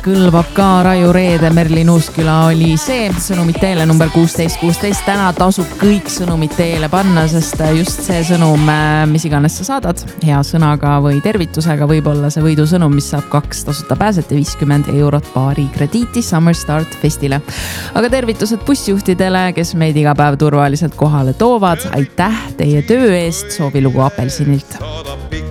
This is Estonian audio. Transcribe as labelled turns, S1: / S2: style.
S1: kõlbab ka Raiu Reede, Merlin Uusküla oli see. Sõnumid teele number 1616. Täna tasub kõik sõnumid teele panna, sest just see sõnum, mis iganes sa saadad, hea sõnaga või tervitusega, võib olla see võidusõnum, mis saab 2 tasuta pääset ja 50 eurot baari krediiti Summer Start Festile. Aga tervitused bussijuhtidele, kes meid iga päev turvaliselt kohale toovad. Aitäh teie töö eest, soovilugu Apelsinilt.